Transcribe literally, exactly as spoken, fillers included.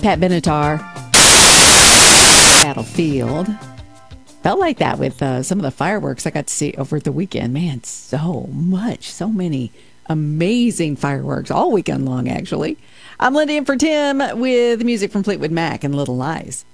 Pat Benatar, Battlefield. Felt like that with uh, some of the fireworks I got to see over the weekend. Man, so much, so many amazing fireworks all weekend long, actually. I'm Linda in for Tim with music from Fleetwood Mac and Little Lies.